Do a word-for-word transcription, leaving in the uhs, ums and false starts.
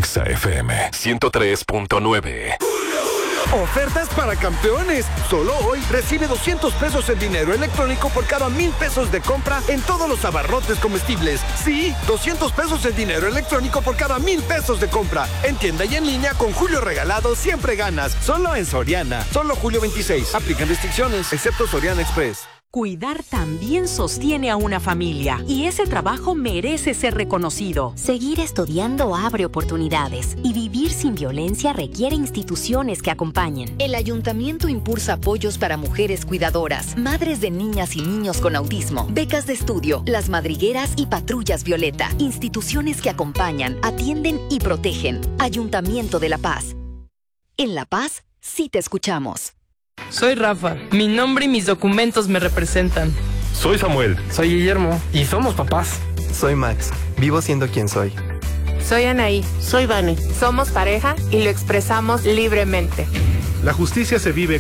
Exa F M ciento tres punto nueve. Ofertas para campeones. Solo hoy recibe doscientos pesos en dinero electrónico por cada mil pesos de compra en todos los abarrotes comestibles. Sí, doscientos pesos en dinero electrónico por cada mil pesos de compra. En tienda y en línea con Julio Regalado siempre ganas. Solo en Soriana. Solo julio veintiséis. Aplican restricciones, excepto Soriana Express. Cuidar también sostiene a una familia y ese trabajo merece ser reconocido. Seguir estudiando abre oportunidades y vivir sin violencia requiere instituciones que acompañen. El Ayuntamiento impulsa apoyos para mujeres cuidadoras, madres de niñas y niños con autismo, becas de estudio, las madrigueras y patrullas Violeta. Instituciones que acompañan, atienden y protegen. Ayuntamiento de La Paz. En La Paz, sí te escuchamos. Soy Rafa. Mi nombre y mis documentos me representan. Soy Samuel. Soy Guillermo. Y somos papás. Soy Max. Vivo siendo quien soy. Soy Anaí. Soy Vane. Somos pareja y lo expresamos libremente. La justicia se vive